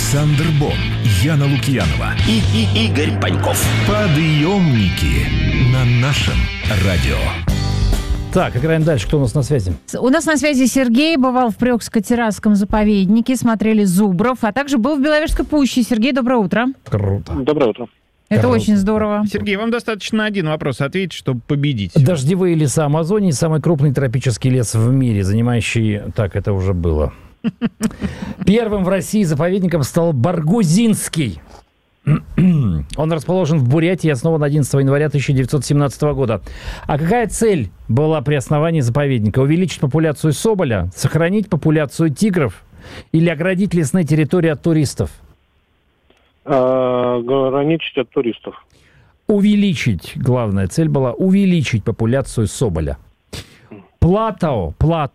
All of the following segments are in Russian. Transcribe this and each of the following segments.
Александр Бон, Яна Лукьянова и Игорь Паньков. Подъемники на нашем радио. Так, играем дальше. Кто у нас на связи? У нас на связи Сергей. Бывал в Приокско-Террасском заповеднике. Смотрели зубров. А также был в Беловежской пуще. Сергей, доброе утро. Круто. Доброе утро. Это Круто. очень здорово. Сергей, вам достаточно один вопрос ответить, чтобы победить. Дождевые леса Амазонии — самый крупный тропический лес в мире, занимающий... Так, это уже было. Первым в России заповедником стал Баргузинский. Он расположен в Бурятии и основан 11 января 1917 года. А какая цель была при основании заповедника? Увеличить популяцию соболя, сохранить популяцию тигров или оградить лесные территории от туристов? Ограничить от туристов. Увеличить. Главная цель была увеличить популяцию соболя. Плато,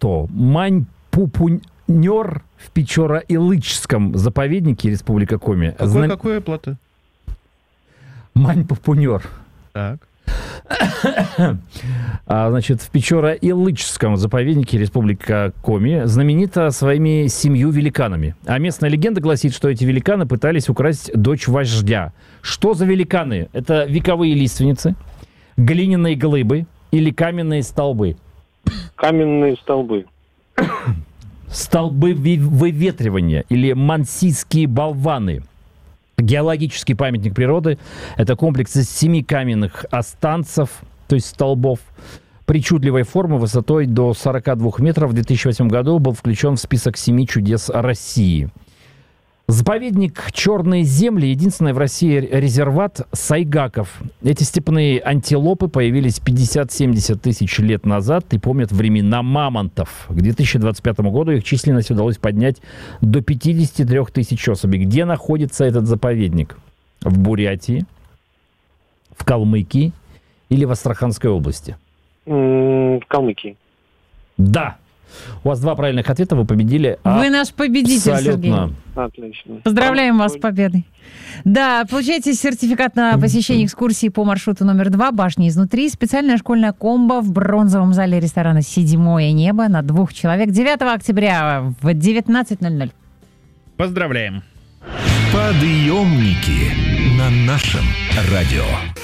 Мань-Пупунер в Печора-Илычском заповеднике Республика Коми. Какое плато? Мань-Пупунер. Так. Значит, в Печора-Илычском заповеднике Республика Коми знаменита своими 7 великанами. А местная легенда гласит, что эти великаны пытались украсть дочь вождя. Что за великаны? Это вековые лиственницы, глиняные глыбы или каменные столбы? Каменные столбы. Столбы выветривания или мансийские болваны. Геологический памятник природы – это комплекс из 7 каменных останцев, то есть столбов, причудливой формы высотой до 42 метров. В 2008 году был включен в список 7 чудес России. Заповедник «Черные земли» — единственный в России резерват сайгаков. Эти степные антилопы появились 50-70 тысяч лет назад и помнят времена мамонтов. К 2025 году их численность удалось поднять до 53 тысяч особей. Где находится этот заповедник? В Бурятии, в Калмыкии или в Астраханской области? Калмыкии. Да. У вас 2 правильных ответа, вы победили. Вы наш победитель, Абсолютно. Сергей. Отлично. Поздравляем вас с победой. Да, получайте сертификат на посещение экскурсии по маршруту номер 2 «Башни изнутри». Специальная школьная комбо в бронзовом зале ресторана «Седьмое небо» на 2 человек 9 октября в 19:00. Поздравляем. Подъемники на нашем радио.